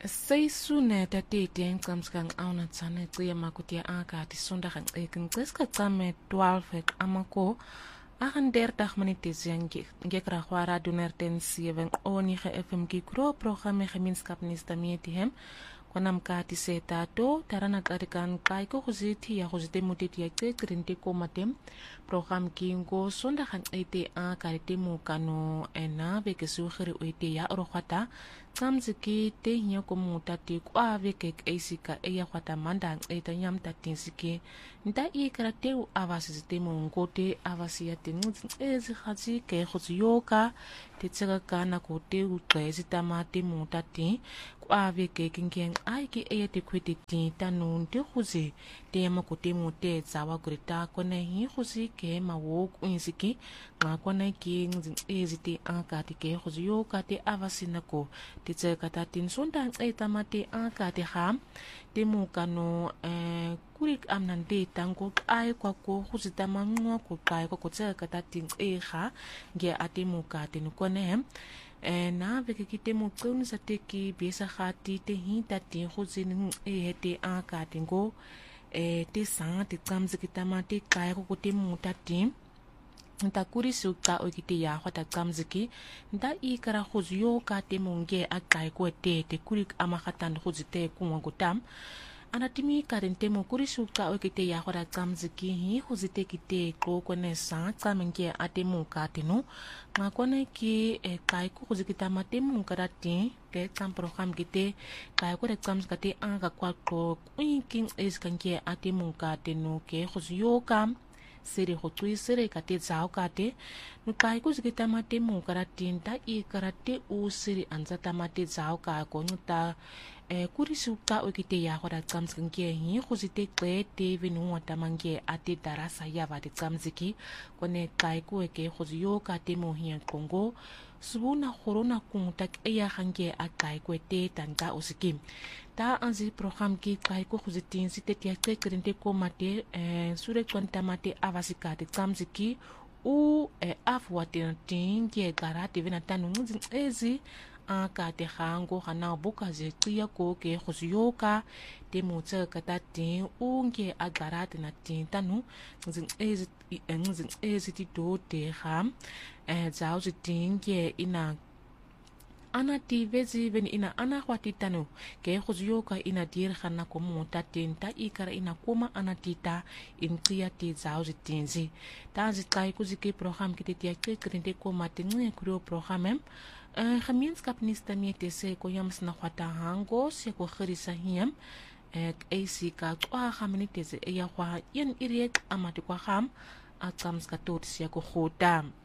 Seisune tatiteng tsamskang auna tsane tsia makutia aka ti sondagang skiska tsame 12 amako akan derdag manitis yang gekra khwara dunerten 7 oni ge FM ki kro programme geminskap nistamietihem konam ka ti setato tarana karikan kai ko khuziti ya khuzite mutiti ya krinte ko matem program kingo sondagang ite a karite mu kano ena beke sukhri uite ya rokhata tsamziki te hiya ko mutati kwa veke eisika eya khwata mandang ita nyam tatinsiki nda I karate u avasi te mu ngote avasi ya tin ezi khazi ke khuzyoka te tsaka kana ko te u qezi tamate mutati kwa veke kingeng ai ki eya te kwiti ti tanun te khuzi te ma ko te mu te tsawa grita kone hi khuzi ke ma wo kunsiki nga kone ki ezi te anka te ke khuzyoka te avasi nako te tsaka tatin sonda eta mate anka te ham te mu kano kurik amnande tango ai kwa ko khuzita mangwa ko kai ko tsaka tatin kha nge ate mu ka te no kone na veke kite mo tsun sa te ki besa khati te hi ta te khuzin te anka te go te sa te tsamzi kitama te kai ko te mu ta te nta kuri suka o kite ya khata tsamziki nda I kara khuzyo ka te monge a kai ko te kurik ama khatan khuzite ku ngotam anatimi karente mo kuri suka o kite ya khara tsamziki hi khuzite kite ko kone sa tsamenge ate mo ka te no nga kone ki kai ko khuzikita mate mo karate te tsam program kite kai ko re tsamzkate anga kwa ko king is kanke ate mo ka te no ke khuzyo kam sere hotui sere kate zao kate no kai ko zikita mate mo karate nda I karate u sere anzata mate zao ka ko nuta kuri suka o kite ya khora tsamskinge hi khuzite qete vinu watamange ate darasa ya ba de tsamziki kone kai ko ke khuzyo ka te mo hi kongo subuna khorona kunta ya hange a kai ko te tanta usikim ta anzi program ki kai ko khuzitin site tia krente ko mate sure kwanta mate avasika de tsamziki u afwa tin ke garate vina tanu ngin ezi aka te khango khana boka ze tia ko ke khuzyoka te mutsa kata tin unge agarate na tin tanu ngin ezi ti do te kham zao tin ke ina ana ti vezi ven ina ana khwati tanu ke khuzyoka ina dir khana ko muta tin ta ikara ina kuma ana tita in tia ti zao tinzi ta zi kai ku zike program kite tia krente ko matin ne kuro program gemeenskap nistamiete se ko yams na khwata hango se ko khirisa hiam AC ka kwa khaminite ze ya kwa yen iriek amati kwa kham atsamska tot se ko khotam